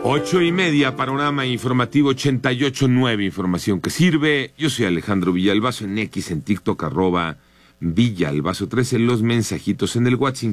8:30, panorama informativo 88.9, información que sirve. Yo soy Alejandro Villalbazo en X, en TikTok, @Villalbazo13, los mensajitos en el WhatsApp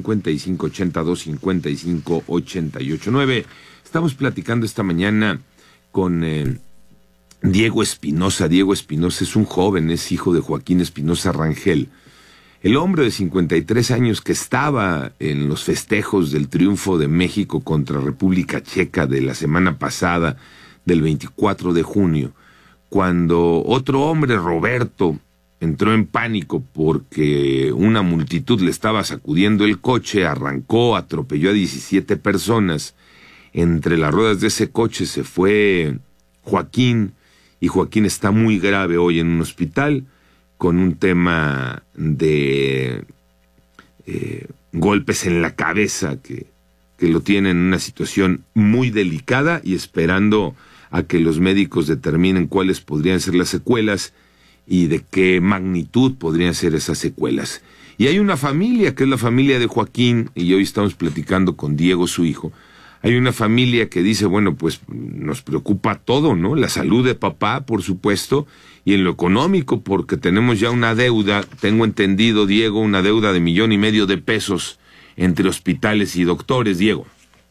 5582-5588.9. Estamos platicando esta mañana con Diego Espinosa. Diego Espinosa es un joven, es hijo de Joaquín Espinosa Rangel. El hombre de 53 años que estaba en los festejos del triunfo de México contra República Checa de la semana pasada, del 24 de junio, cuando otro hombre, Roberto, entró en pánico porque una multitud le estaba sacudiendo el coche, arrancó, atropelló a 17 personas. Entre las ruedas de ese coche se fue Joaquín, y Joaquín está muy grave hoy en un hospital, con un tema de golpes en la cabeza que lo tienen en una situación muy delicada y esperando a que los médicos determinen cuáles podrían ser las secuelas y de qué magnitud podrían ser esas secuelas. Y hay una familia, que es la familia de Joaquín, y hoy estamos platicando con Diego, su hijo. Hay una familia que dice, bueno, pues nos preocupa todo, ¿no? La salud de papá, por supuesto, y en lo económico, porque tenemos ya una deuda, tengo entendido, Diego, una deuda de 1.5 millones de pesos entre hospitales y doctores, Diego.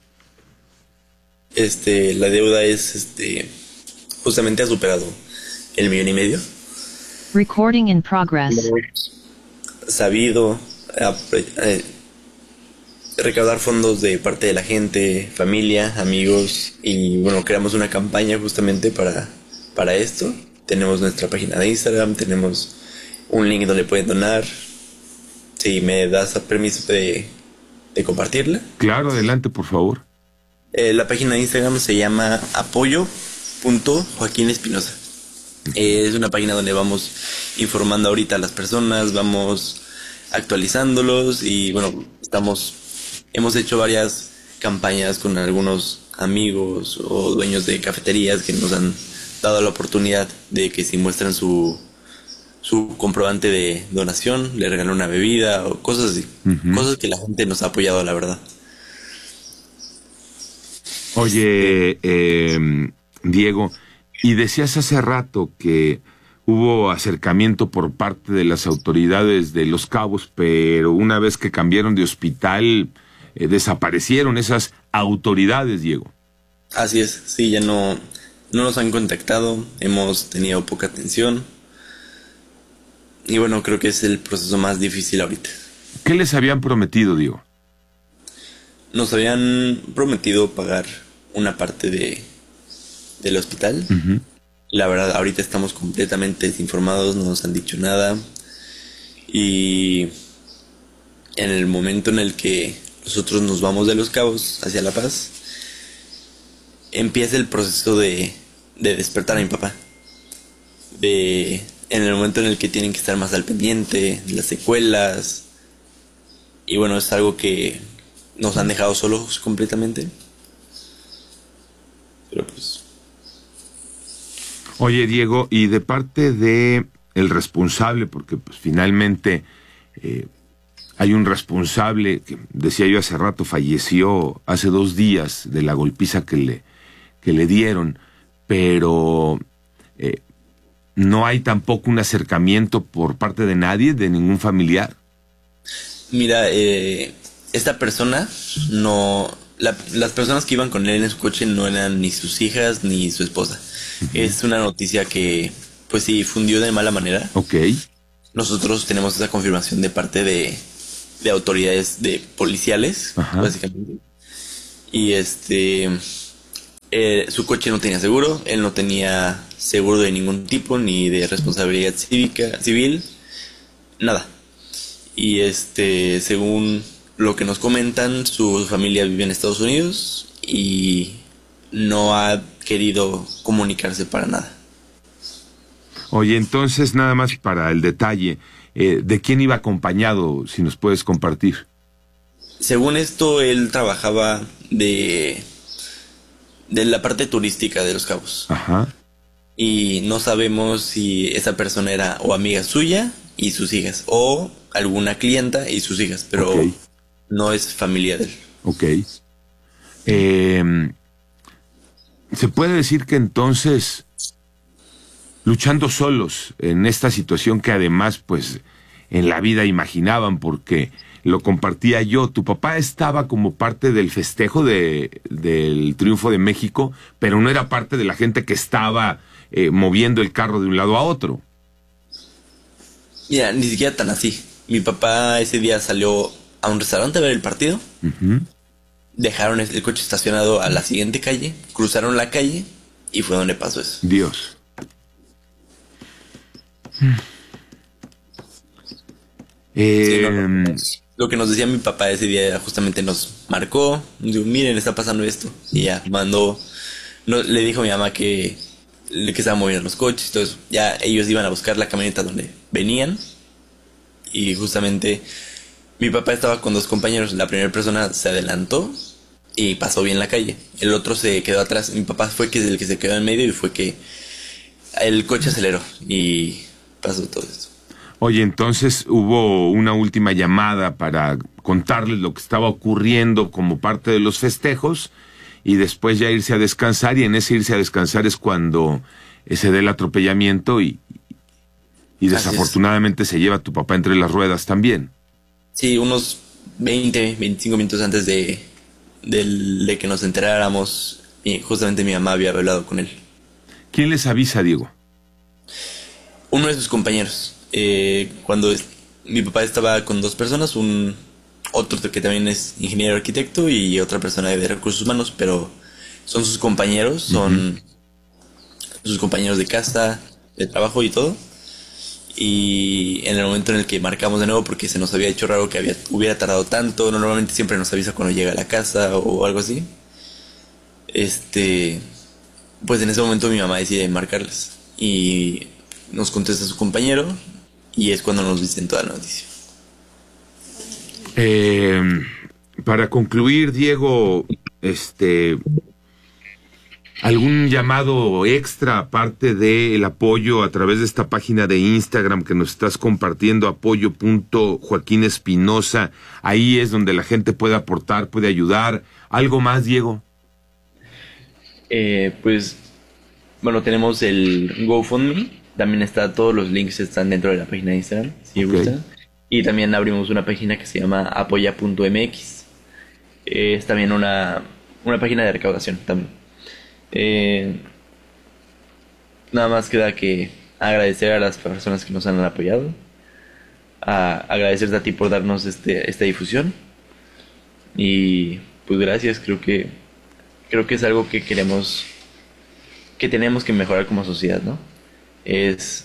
La deuda es, justamente ha superado el 1.5 millones. Recording in progress. Sabido recaudar fondos de parte de la gente, familia, amigos, y bueno, creamos una campaña justamente para esto. Tenemos nuestra página de Instagram, tenemos un link donde pueden donar. Si me das permiso de compartirla. Claro, adelante, por favor. La página de Instagram se llama apoyo.joaquínespinosa. Es una página donde vamos informando ahorita a las personas, vamos actualizándolos y bueno, hemos hecho varias campañas con algunos amigos o dueños de cafeterías que nos han dado la oportunidad de que si muestran su comprobante de donación, le regalan una bebida o cosas así. Cosas que la gente nos ha apoyado, la verdad. Oye, Diego, y decías hace rato que hubo acercamiento por parte de las autoridades de Los Cabos, pero una vez que cambiaron de hospital, desaparecieron esas autoridades, Diego. Así es, sí, ya no nos han contactado, hemos tenido poca atención. Y bueno, creo que es el proceso más difícil ahorita. ¿Qué les habían prometido, Diego? Nos habían prometido pagar una parte del hospital. La verdad, ahorita estamos completamente desinformados, no nos han dicho nada. Y en el momento en el que nosotros nos vamos de Los Cabos hacia La Paz, empieza el proceso de despertar a mi papá. En el momento en el que tienen que estar más al pendiente de las secuelas. Y bueno, es algo que nos han dejado solos completamente. Pero pues... Oye, Diego, y de parte de el responsable, porque pues finalmente hay un responsable que, decía yo hace rato, falleció hace 2 días de la golpiza que le dieron, pero no hay tampoco un acercamiento por parte de nadie, de ningún familiar. Mira, esta persona no... las personas que iban con él en su coche no eran ni sus hijas ni su esposa. Es una noticia que, pues sí, fundió de mala manera. Ok. Nosotros tenemos esa confirmación de parte de autoridades policiales, básicamente. Y su coche no tenía seguro, él no tenía seguro de ningún tipo, ni de responsabilidad civil, nada. Y según lo que nos comentan, su familia vive en Estados Unidos y no ha querido comunicarse para nada. Oye, entonces nada más para el detalle, ¿de quién iba acompañado, si nos puedes compartir? Según esto, él trabajaba de la parte turística de Los Cabos. Ajá. Y no sabemos si esa persona era o amiga suya y sus hijas, o alguna clienta y sus hijas, pero no es familia de él. Ok. Se puede decir que entonces, luchando solos en esta situación que además, pues, en la vida imaginaban, porque lo compartía yo, tu papá estaba como parte del festejo del triunfo de México, pero no era parte de la gente que estaba moviendo el carro de un lado a otro. Mira, ni siquiera tan así. Mi papá ese día salió a un restaurante a ver el partido. Uh-huh. Dejaron el coche estacionado a la siguiente calle, cruzaron la calle y fue donde pasó eso. Dios. Sí, lo que nos decía mi papá ese día justamente nos marcó, nos dijo, miren, está pasando esto. Y ya le dijo a mi mamá que estaban moviendo los coches y todo eso. Ya ellos iban a buscar la camioneta donde venían. Y justamente mi papá estaba con dos compañeros. La primera persona se adelantó y pasó bien la calle. El otro se quedó atrás. Mi papá fue el que se quedó en medio y fue que el coche aceleró y pasó todo esto. Oye, entonces hubo una última llamada para contarles lo que estaba ocurriendo como parte de los festejos y después ya irse a descansar, y en ese irse a descansar es cuando se da el atropellamiento y desafortunadamente se lleva a tu papá entre las ruedas también. Sí, unos 25 minutos antes de que nos enteráramos, justamente mi mamá había hablado con él. ¿Quién les avisa, Diego? Uno de sus compañeros. Cuando mi papá estaba con dos personas, otro que también es ingeniero arquitecto y otra persona de recursos humanos, pero son sus compañeros, sus compañeros de casa, de trabajo y todo. Y en el momento en el que marcamos de nuevo, porque se nos había hecho raro que hubiera tardado tanto, normalmente siempre nos avisa cuando llega a la casa o algo así. Pues en ese momento mi mamá decide marcarles y nos contesta su compañero y es cuando nos dicen toda la noticia. Para concluir, Diego, ¿algún llamado extra aparte del apoyo a través de esta página de Instagram que nos estás compartiendo, apoyo.joaquinespinosa? Ahí es donde la gente puede aportar, puede ayudar. ¿Algo más, Diego? Pues, bueno, tenemos el GoFundMe. También todos los links están dentro de la página de Instagram, si gustan. Y también abrimos una página que se llama apoya.mx. Es también una página de recaudación también. Nada más queda que agradecer a las personas que nos han apoyado, agradecerte a ti por darnos esta difusión y pues gracias. Creo que es algo que tenemos que mejorar como sociedad, ¿no? Es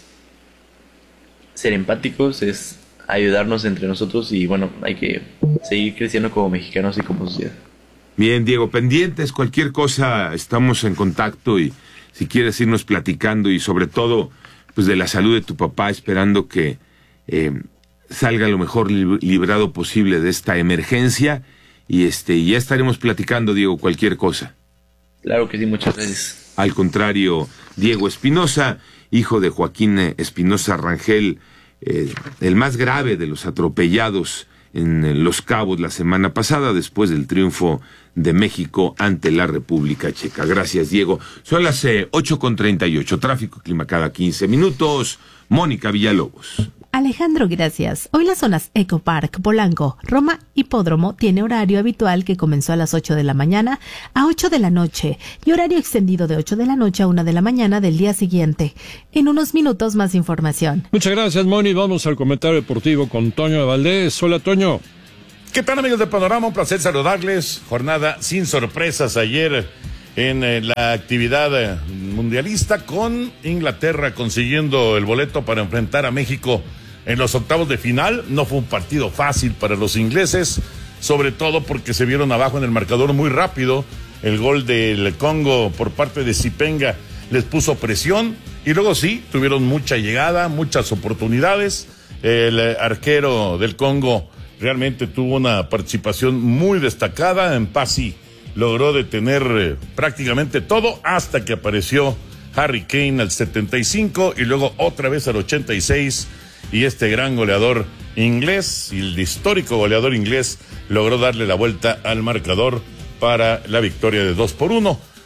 ser empáticos, es ayudarnos entre nosotros y bueno, hay que seguir creciendo como mexicanos y como sociedad. Bien, Diego, pendientes, cualquier cosa, estamos en contacto y si quieres irnos platicando y sobre todo, pues de la salud de tu papá, esperando que salga lo mejor librado posible de esta emergencia y ya estaremos platicando, Diego, cualquier cosa. Claro que sí, muchas gracias. Al contrario, Diego Espinosa, hijo de Joaquín Espinosa Rangel, el más grave de los atropellados en Los Cabos la semana pasada, después del triunfo de México ante la República Checa. Gracias, Diego. Son las 8:38, tráfico, clima cada 15 minutos. Mónica Villalobos. Alejandro, gracias. Hoy las zonas Eco Park, Polanco, Roma, Hipódromo tiene horario habitual que comenzó a las 8 de la mañana a 8 de la noche y horario extendido de 8 de la noche a 1 de la mañana del día siguiente. En unos minutos más información. Muchas gracias, Moni. Vamos al comentario deportivo con Toño de Valdés. Hola, Toño. ¿Qué tal, amigos de Panorama? Un placer saludarles. Jornada sin sorpresas ayer en la actividad mundialista, con Inglaterra consiguiendo el boleto para enfrentar a México en los octavos de final. No fue un partido fácil para los ingleses, sobre todo porque se vieron abajo en el marcador muy rápido. El gol del Congo por parte de Zipenga les puso presión y luego sí, tuvieron mucha llegada, muchas oportunidades. El arquero del Congo realmente tuvo una participación muy destacada. En Pasi logró detener prácticamente todo hasta que apareció Harry Kane al 75 y luego otra vez al 86. Y este gran goleador inglés, el histórico goleador inglés, logró darle la vuelta al marcador para la victoria de 2-1.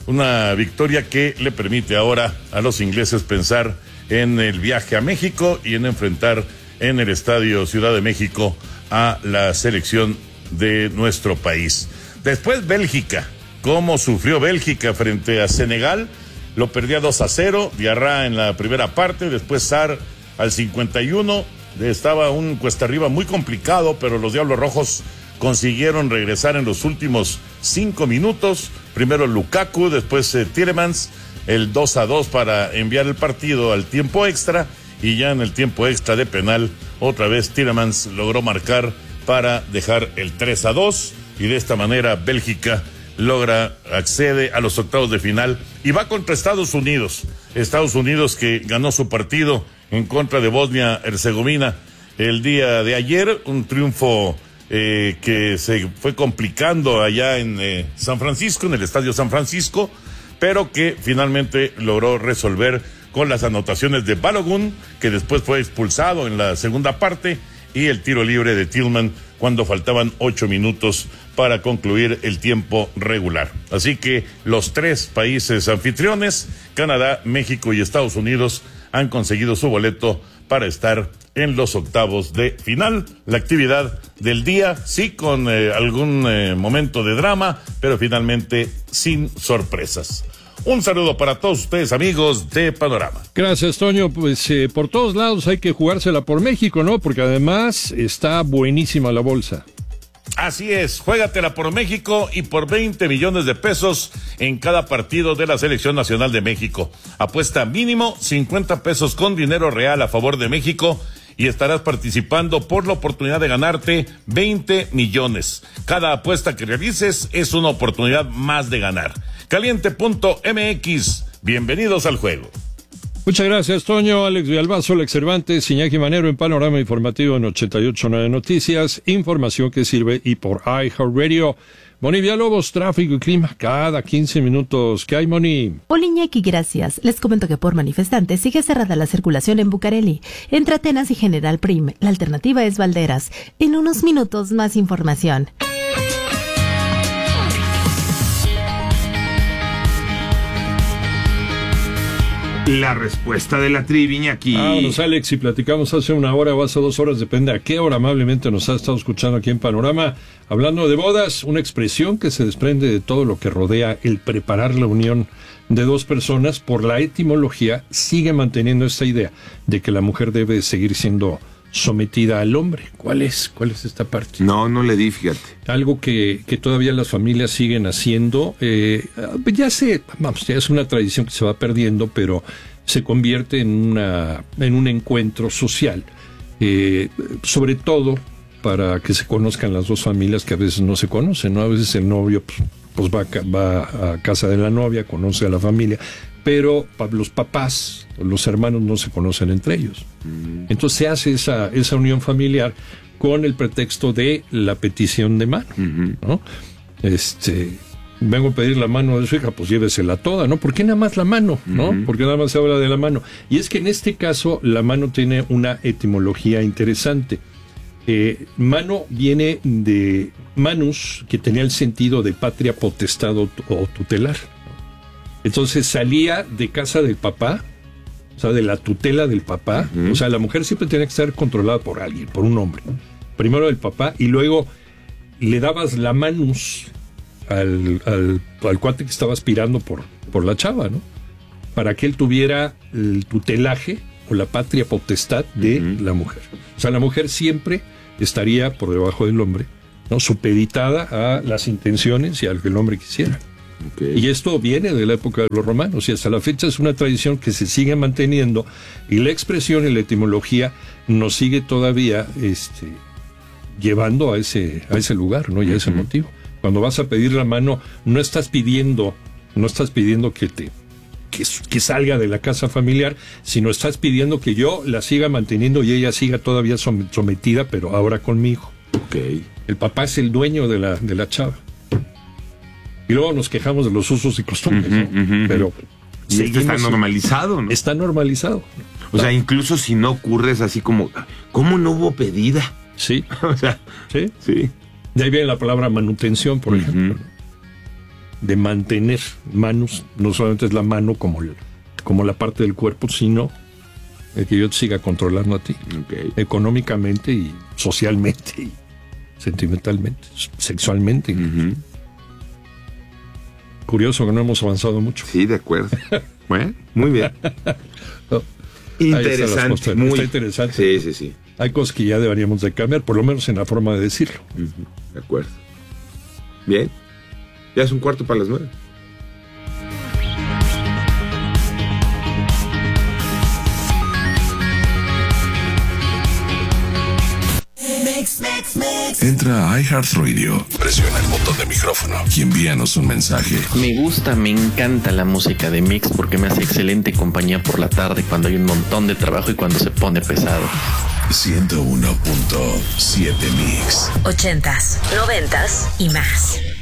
Una victoria que le permite ahora a los ingleses pensar en el viaje a México y en enfrentar en el Estadio Ciudad de México a la selección de nuestro país. Después Bélgica. ¿Cómo sufrió Bélgica frente a Senegal? Lo perdía 2-0, Diarra en la primera parte, después Sarr al 51. Estaba un cuesta arriba muy complicado, pero los Diablos Rojos consiguieron regresar en los últimos 5 minutos. Primero Lukaku, después Tielemans, el 2-2 para enviar el partido al tiempo extra, y ya en el tiempo extra de penal, otra vez Tielemans logró marcar para dejar el 3-2, y de esta manera Bélgica accede a los octavos de final y va contra Estados Unidos. Estados Unidos que ganó su partido en contra de Bosnia-Herzegovina el día de ayer, un triunfo que se fue complicando allá en San Francisco, en el Estadio San Francisco, pero que finalmente logró resolver con las anotaciones de Balogun, que después fue expulsado en la segunda parte, y el tiro libre de Tillman cuando faltaban 8 minutos para concluir el tiempo regular. Así que los 3 países anfitriones, Canadá, México y Estados Unidos, han conseguido su boleto para estar en los octavos de final. La actividad del día, sí, con algún momento de drama, pero finalmente sin sorpresas. Un saludo para todos ustedes, amigos de Panorama. Gracias, Toño. Pues por todos lados hay que jugársela por México, ¿no? Porque además está buenísima la bolsa. Así es, juégatela por México y por 20 millones de pesos en cada partido de la Selección Nacional de México. Apuesta mínimo 50 pesos con dinero real a favor de México y estarás participando por la oportunidad de ganarte 20 millones. Cada apuesta que realices es una oportunidad más de ganar. Caliente.mx, bienvenidos al juego. Muchas gracias, Toño. Alex Villalbazo, Alex Cervantes, Iñaki Manero en Panorama Informativo en 88.9 Noticias. Información que sirve y por iHeartRadio. Moni Villalobos, tráfico y clima cada 15 minutos. ¿Qué hay, Moni? Hola, Iñaki, gracias. Les comento que por manifestantes sigue cerrada la circulación en Bucareli, entre Atenas y General Prim. La alternativa es Valderas. En unos minutos más información. La respuesta de la trivia aquí. Vámonos, Alex, si platicamos hace una hora o hace 2 horas, depende a qué hora amablemente nos ha estado escuchando aquí en Panorama. Hablando de bodas, una expresión que se desprende de todo lo que rodea el preparar la unión de 2 personas. Por la etimología, sigue manteniendo esta idea de que la mujer debe seguir siendo sometida al hombre. ¿Cuál es esta parte? No le di, fíjate. Algo que todavía las familias siguen haciendo, ya es una tradición que se va perdiendo, pero se convierte en un encuentro social, sobre todo para que se conozcan las 2 familias que a veces no se conocen, ¿no? A veces el novio pues va a casa de la novia, conoce a la familia, pero los papás, los hermanos no se conocen entre ellos. Entonces se hace esa unión familiar con el pretexto de la petición de mano, ¿no? Vengo a pedir la mano de su hija, pues llévesela toda, ¿no? ¿Por qué nada más la mano, no? ¿Por qué nada más se habla de la mano? Y es que en este caso la mano tiene una etimología interesante. Mano viene de manus, que tenía el sentido de patria, potestad o tutelar. Entonces salía de casa del papá, o sea, de la tutela del papá. O sea, la mujer siempre tenía que estar controlada por alguien, por un hombre. Primero el papá, y luego le dabas la manus al cuate que estaba aspirando por la chava, ¿no? Para que él tuviera el tutelaje o la patria potestad de la mujer. O sea, la mujer siempre estaría por debajo del hombre, ¿no? Supeditada a las intenciones y a lo que el hombre quisiera. Okay. Y esto viene de la época de los romanos y hasta la fecha es una tradición que se sigue manteniendo, y la expresión y la etimología nos sigue todavía llevando a ese lugar, ¿no? Y a ese motivo. Cuando vas a pedir la mano, no estás pidiendo que salga de la casa familiar, sino estás pidiendo que yo la siga manteniendo y ella siga todavía sometida, pero ahora conmigo. Okay. El papá es el dueño de la chava. Y luego nos quejamos de los usos y costumbres, ¿no? Pero y esto está normalizado, ¿no? Está normalizado. O sea, incluso si no ocurre, es así como, ¿cómo no hubo pedida? Sí. O sea, sí. Sí. De ahí viene la palabra manutención, por ejemplo. de mantener manos, no solamente es la mano como la parte del cuerpo, sino el que yo te siga controlando a ti, económicamente y socialmente y sentimentalmente, sexualmente. Curioso que no hemos avanzado mucho. Sí, de acuerdo. Bueno, muy bien. Interesante, muy está interesante. Sí. Hay cosas que ya deberíamos de cambiar, por lo menos en la forma de decirlo. De acuerdo. Bien. Ya es 8:45. Entra a iHeartRadio, presiona el botón de micrófono y envíanos un mensaje. Me encanta la música de Mix porque me hace excelente compañía por la tarde cuando hay un montón de trabajo y cuando se pone pesado. 101.7 Mix. 80s, 90s y más.